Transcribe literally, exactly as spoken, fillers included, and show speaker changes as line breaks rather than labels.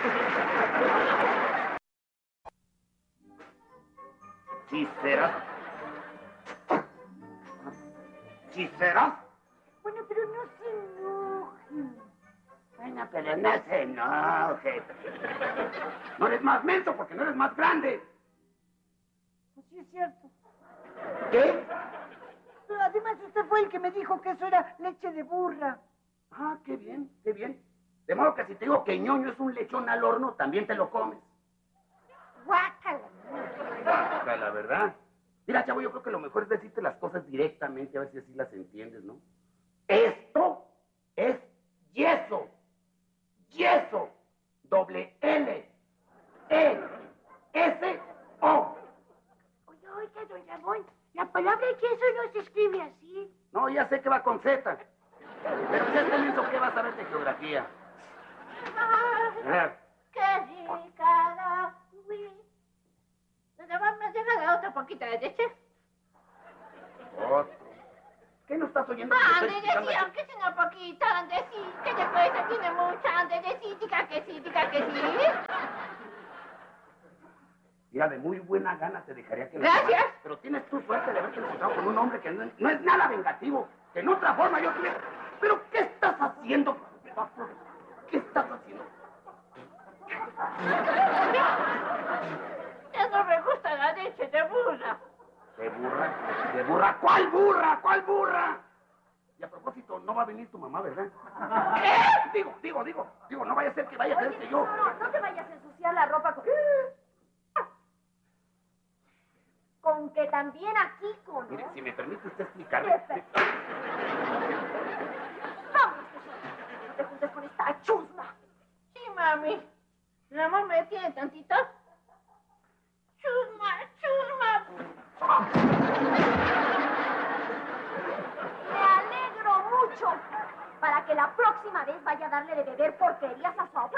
¿Sí serás? ¿Sí serás?
Bueno, pero no se enoje.
Bueno, pero no se enoje. No eres más menso porque no eres más grande.
Pues sí es cierto.
¿Qué?
Pero además usted fue el que me dijo que eso era leche de burra.
Ah, qué bien, qué bien. De modo que si te digo que ñoño es un lechón al horno, también te lo comes.
Guácala.
La verdad. Mira, chavo, yo creo que lo mejor es decirte las cosas directamente, a ver si así las entiendes, ¿no? Esto es yeso. Yeso. Doble L. E. S. O.
Oye, oiga, don Ramón, la palabra yeso no se escribe así.
No, ya sé que va con Z. Pero si este menso, ¿qué vas a ver de geografía?
Ah, ¡qué rica la Wii! ¿Don Ramón me deja la otra poquita de leche?
Otro. ¿Qué no estás oyendo?
Ande, decía, aunque sea una poquita, ande, sí. Que después tiene mucha, ande, sí, diga que sí, diga que sí.
Mira, de muy buena gana te dejaría que...
Gracias.
Tomaras, pero tienes tu suerte de haberte encontrado con un hombre que no, no es nada vengativo. Que en otra forma yo tuviera... ¿Pero qué estás haciendo? ¿Qué estás haciendo?
Ya no me gusta la leche de burra.
¿De burra? ¿De burra? ¿Cuál burra? ¿Cuál burra? Y a propósito, no va a venir tu mamá, ¿verdad? ¿Qué? Digo, digo, digo. Digo, no vaya a ser que vaya a ser que yo...
No, no te vayas a ensuciar la ropa con... Con que también aquí con...
Mire, si me permite usted explicarme...
Perfecto. Vamos, no te juntes con esta chusma. Sí, mami. ¿Mi amor me detiene tantito? Chusma, chusma. Me alegro mucho para que la próxima vez vaya a darle de beber porquerías a su abuela.